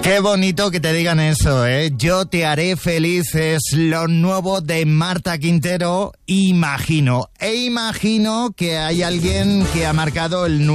Qué bonito que te digan eso, ¿eh? Yo te haré feliz es lo nuevo de Marta Quintero, imagino. E imagino que hay alguien que ha marcado el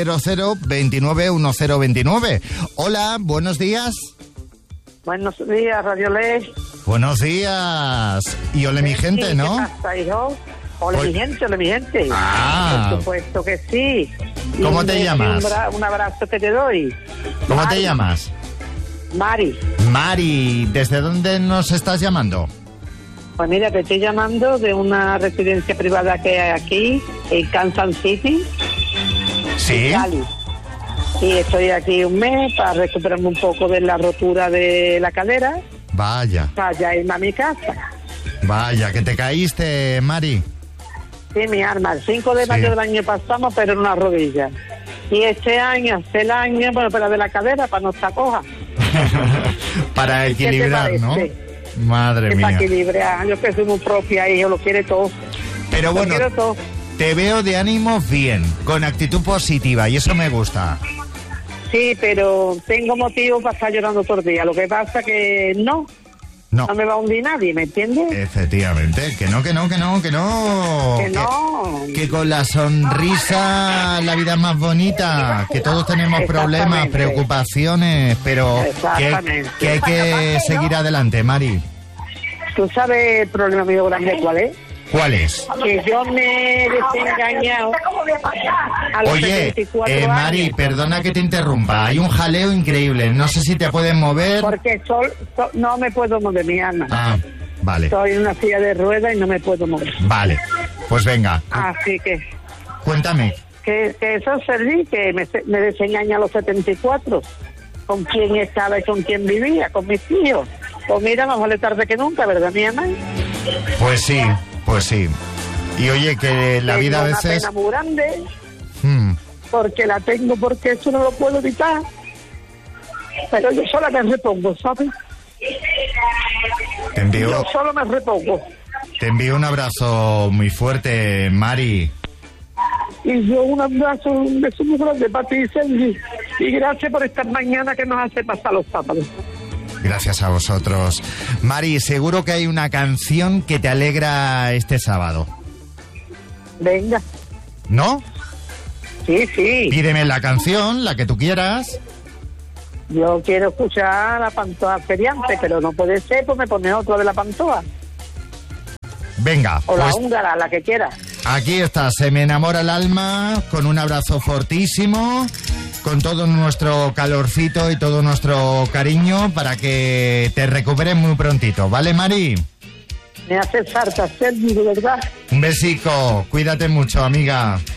900-291029. Hola, buenos días. Buenos días, Radio Le. Buenos días. Y ole mi gente, ¿no? ¿Qué pasa, hijo? Ole mi gente. Ah. Por supuesto que sí. ¿Cómo te llamas? Un abrazo que te doy. ¿Cómo Mari. te llamas? Mari. Mari, ¿desde dónde nos estás llamando? Pues mira, te estoy llamando de una residencia privada que hay aquí, en Kansas City, ¿Sí? Cali. Y estoy aquí un mes para recuperarme un poco de la rotura de la cadera, Vaya, para ya irme a mi casa. vaya, que te caíste, Mari. Sí, mi arma, el 5 de mayo del año pasamos, pero en una rodilla. Y este año, hace el año, bueno, pero de la cadera, para no estar coja. Para ¿Qué te equilibrar, ¿no? parece? Madre Para mía. equilibrar, yo que soy muy propia y yo lo quiere todo. Pero Lo bueno, quiero todo. te veo de ánimo bien, con actitud positiva, y eso me gusta. Sí, pero tengo motivo para estar llorando todo el día. Lo que pasa que no me va a hundir nadie, ¿me entiendes? Efectivamente, que no. Que no. Que con la sonrisa la vida es más bonita, que todos tenemos problemas, Exactamente. preocupaciones, pero Exactamente. que hay que seguir adelante, Mari. ¿Tú sabes el problema mío grande cuál es? ¿Cuál es? Que yo me he desengañado a los Oye, 74 Mari, años. perdona que te interrumpa, hay un jaleo increíble, no sé si te puedes mover. Porque no me puedo mover, mi alma. Ah, vale, Estoy en una silla de ruedas y no me puedo mover. vale, pues venga, Así que cuéntame. que eso serví, que me desengañé a los 74. ¿Con quién estaba y con quién vivía? Con mis hijos. Pues mira, más vale tarde que nunca, ¿verdad, mi alma? Pues sí. Y oye, que la vida a Tengo veces... una pena muy grande, Hmm, porque la tengo, porque eso no lo puedo evitar. Pero yo sola me repongo, ¿sabes? te envío... Yo solo me repongo. Te envío un abrazo muy fuerte, Mari. Y yo un abrazo, un beso muy grande para ti, Sergi. Y gracias por esta mañana que nos hace pasar los sábados. Gracias a vosotros. Mari, seguro que hay una canción que te alegra este sábado, Venga. ¿no? Sí. Pídeme la canción, la que tú quieras. Yo quiero escuchar la Pantoja Feriante, pero no puede ser, pues me pone otra de la Pantoja. Venga, O la pues húngara, la que quiera. aquí está, Se me enamora el alma, con un abrazo fortísimo, con todo nuestro calorcito y todo nuestro cariño para que te recuperes muy prontito, ¿vale, Mari? Me hace falta, Sergi, de verdad. Un besico, cuídate mucho, amiga.